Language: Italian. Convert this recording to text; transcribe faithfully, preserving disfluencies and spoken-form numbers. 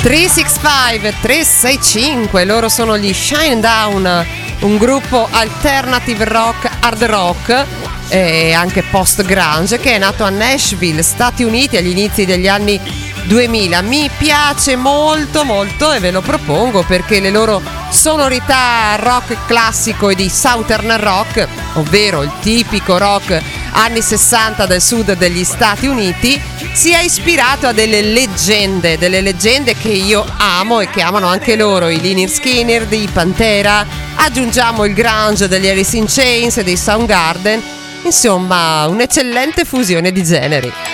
tre sei cinque tre sei cinque, loro sono gli Shinedown, un gruppo alternative rock, hard rock e anche post grunge che è nato a Nashville, Stati Uniti agli inizi degli anni duemila. Mi piace molto molto e ve lo propongo perché le loro sonorità rock classico e di southern rock, ovvero il tipico rock anni sessanta del sud degli Stati Uniti, si è ispirato a delle leggende, delle leggende che io amo e che amano anche loro, i Lynyrd Skynyrd, i Pantera, aggiungiamo il grunge degli Alice in Chains e dei Soundgarden, insomma un'eccellente fusione di generi.